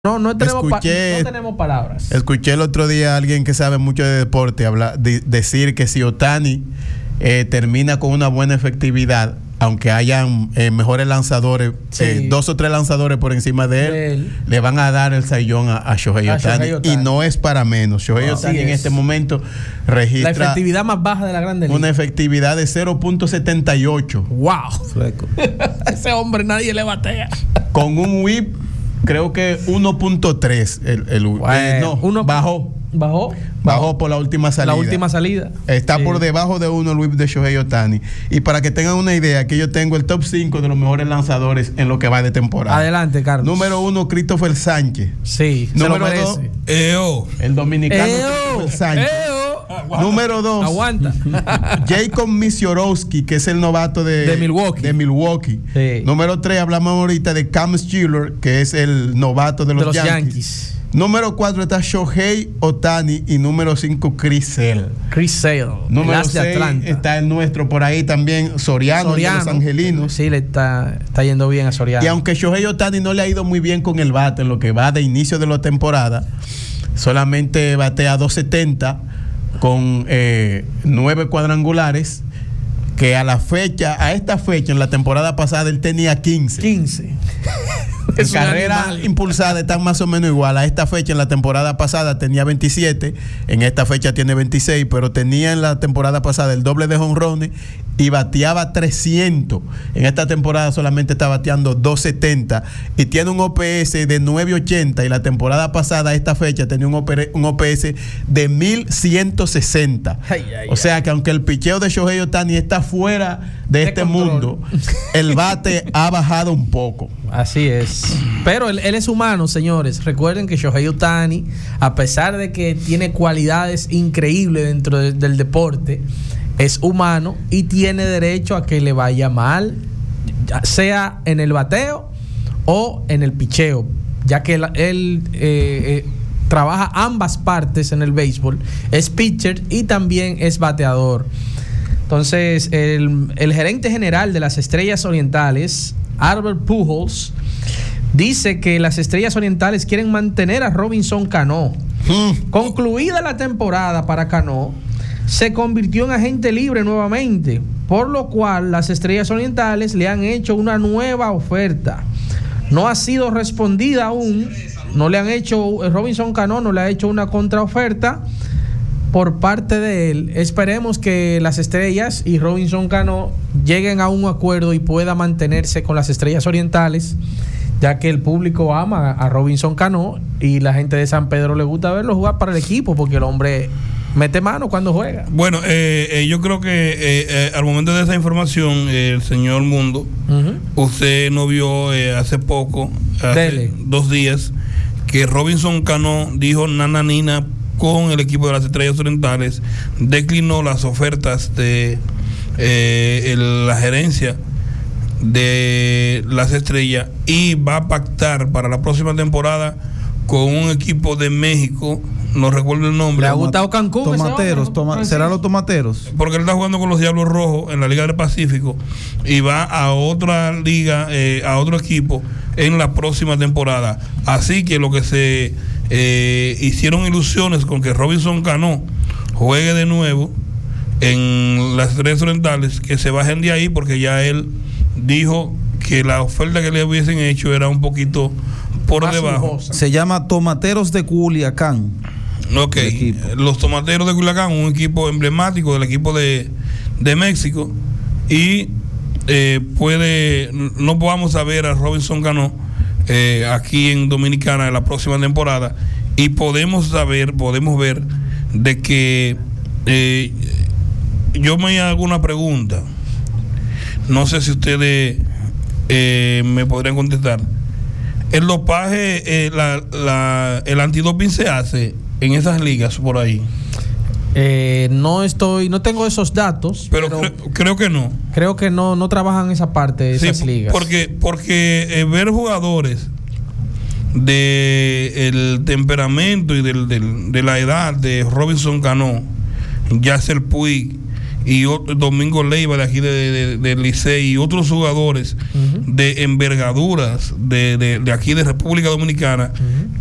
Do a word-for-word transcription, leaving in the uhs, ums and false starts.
No, no tenemos, escuché, pa no tenemos palabras. Escuché el otro día a alguien que sabe mucho de deporte hablar, de, decir que si Ohtani eh, termina con una buena efectividad, aunque hayan eh, mejores lanzadores, sí. eh, dos o tres lanzadores por encima de él, de él. le van a dar el sayón a, a Shohei Ohtani. Y no es para menos. Shohei wow. Ohtani en este momento registra la efectividad más baja de la Grande Liga. Una efectividad de cero punto setenta y ocho. ¡Wow! Ese hombre nadie le batea. Con un whip, creo que uno punto tres. El, el, bueno, eh, no, uno, bajó. Bajó. Bajó por la última salida. La última salida. Está sí. por debajo de uno el whip de Shohei Ohtani. Y para que tengan una idea, aquí yo tengo el top cinco de los mejores lanzadores en lo que va de temporada. Adelante, Carlos. Número uno, Christopher Sánchez. Sí, número dos, Eo. el dominicano Eo. Christopher Sánchez. Eo. Número dos, aguanta. Jacob Misiorowski, que es el novato de, de Milwaukee. De Milwaukee. Sí. Número tres, hablamos ahorita de Cam Schiller, que es el novato de los, de los Yankees. Yankees. Número cuatro está Shohei Ohtani y número cinco Chris Sale. Chris Sale. Número seis está el nuestro por ahí también, Soriano, Soriano de los Angelinos. Sí, le está, está yendo bien a Soriano. Y aunque Shohei Ohtani no le ha ido muy bien con el bate en lo que va de inicio de la temporada, solamente batea dos setenta con eh, nueve cuadrangulares, que a la fecha, a esta fecha, en la temporada pasada, él tenía quince. quince. En carrera impulsada están más o menos igual. A esta fecha, en la temporada pasada tenía veintisiete, en esta fecha tiene veintiséis, pero tenía en la temporada pasada el doble de jonrones y bateaba trescientos. En esta temporada solamente está bateando doscientos setenta y tiene un O P S de nueve ochenta, y la temporada pasada a esta fecha tenía un, un O P S de mil ciento sesenta. Ay, ay, o sea que aunque el picheo de Shohei Ohtani está fuera de, de este control. mundo, el bate ha bajado un poco. Así es. Pero él, él es humano, señores. Recuerden que Shohei Ohtani, a pesar de que tiene cualidades increíbles dentro de, del deporte, es humano y tiene derecho a que le vaya mal, sea en el bateo o en el picheo, ya que él, él eh, eh, trabaja ambas partes en el béisbol. Es pitcher y también es bateador. Entonces, el, el gerente general de las Estrellas Orientales, Albert Pujols, dice que las Estrellas Orientales quieren mantener a Robinson Cano. Mm. Concluida la temporada para Cano, se convirtió en agente libre nuevamente, por lo cual las Estrellas Orientales le han hecho una nueva oferta. No ha sido respondida aún, no le han hecho, Robinson Cano no le ha hecho una contraoferta por parte de él. Esperemos que las Estrellas y Robinson Cano lleguen a un acuerdo y pueda mantenerse con las Estrellas Orientales, ya que el público ama a Robinson Cano y la gente de San Pedro le gusta verlo jugar para el equipo, porque el hombre mete mano cuando juega. Bueno, eh, eh, yo creo que eh, eh, al momento de esa información, eh, el señor Mundo, uh-huh. usted no vio eh, hace poco, hace Dele. dos días, que Robinson Cano dijo nananina con el equipo de las Estrellas Orientales, declinó las ofertas de eh, el, la gerencia de las Estrellas y va a pactar para la próxima temporada con un equipo de México, no recuerdo el nombre. ¿Le ha gustado Cancún? Tomateros, toma, ¿será los Tomateros? Porque él está jugando con los Diablos Rojos en la Liga del Pacífico y va a otra liga, eh, a otro equipo en la próxima temporada. Así que lo que se eh, hicieron ilusiones con que Robinson Cano juegue de nuevo en las Estrellas Orientales, que se bajen de ahí, porque ya él dijo que la oferta que le hubiesen hecho era un poquito por Más debajo. Lujosa. Se llama Tomateros de Culiacán. Ok, los Tomateros de Culiacán, un equipo emblemático del equipo de, de México, y eh, puede, no podamos ver a Robinson Cano eh, aquí en Dominicana en la próxima temporada, y podemos saber, podemos ver de que eh, yo me hago una pregunta, no sé si ustedes eh, me podrían contestar. El dopaje, eh, la, la, el antidoping se hace en esas ligas por ahí. Eh, no estoy, no tengo esos datos, pero, pero creo, creo que no. Creo que no, no trabajan esa parte de esas sí, ligas. Porque, porque eh, ver jugadores de el temperamento y del, del, de la edad de Robinson Cano, Yasser Puig y otro, Domingo Leiva de aquí de, de, de Licey y otros jugadores uh-huh. de envergaduras de, de, de aquí de República Dominicana uh-huh.